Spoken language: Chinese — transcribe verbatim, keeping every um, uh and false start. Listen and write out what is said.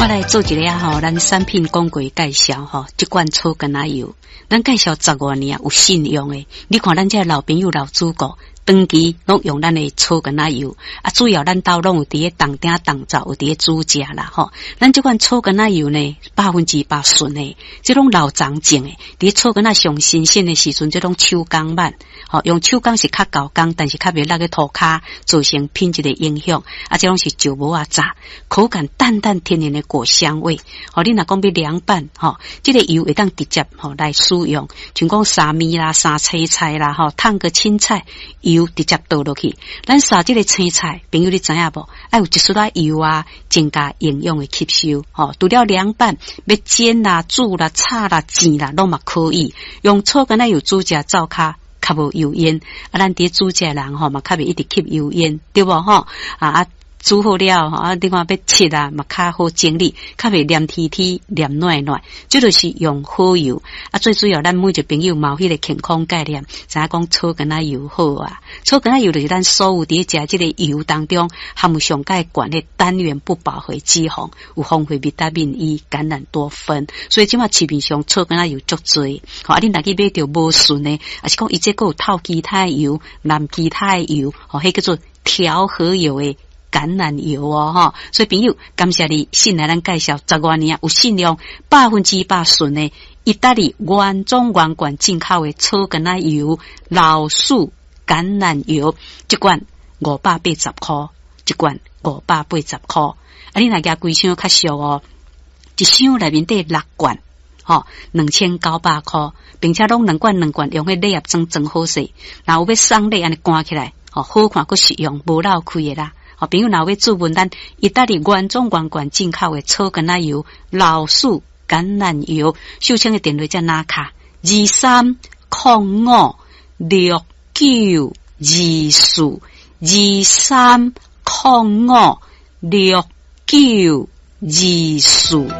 来做一个吼，咱产品广告介绍吼，这款草根仔油，咱介绍十多年有信用的。你看咱这老朋友老主顾，长期拢用咱的草根仔油，啊，主要咱兜拢有伫个当顶当灶有伫个煮食啦吼。咱这款草根仔油呢，百分之百纯的，这种老长种的，伫草根仔上新鲜的时阵，这种手工版，吼，用手工是较高工，但是较袂落个涂骹，造成品质的影响。啊，这种是石磨啊炸，口感淡淡天然的果香味。吼，你若讲要凉拌，吼，这个油会当直接吼来使用，像讲沙米啦、沙青菜啦，吼，烫个青菜油直接倒落去。咱沙这个青菜，朋友你知影无？爱有一丝仔油啊，增加营养的吸收。吼，除了凉拌，要煎啦、煮啦、炒啦、煎啦，拢嘛可以。用草根仔油煮食灶骹。较无油烟，啊，咱伫煮食人吼嘛，较袂一直吸油烟，对无吼？啊啊，煮好了吼，啊，另外要切啊，嘛较好整理，较袂黏贴贴、黏软软。这就是用好油啊，最主要咱每一个朋友嘛有迄个健康概念，知影讲草根仔油好啊。草根仔油就是咱所有伫食这个油当中含有上介悬的单元不饱和脂肪，有丰富维他命 E、橄榄多酚，所以即马市面上草根仔油足多。吼，啊，恁若去买着无顺的，啊是讲伊这个有透其他的油、蓝其他的油，吼，迄叫做调和油的。橄榄油哦，哈，所以朋友，感谢你信来咱介绍十多年有信用，百分之百纯的意大利原装原罐进口的草根仔油、老树橄榄油，一罐五百八十块，一罐五百八十块。啊，你若加规箱较俗哦，一箱内面得六罐，吼，两千九百块，并且拢两罐两罐用迄礼盒装装好势，然后要送礼安尼关起来，吼，好看佫实用，无漏开的啦。好，朋友若要注文咱意大利原装原罐进口的草根仔油、老树橄榄油，秀清的电话在哪卡？二三零五六九二四，二三零五六九二四。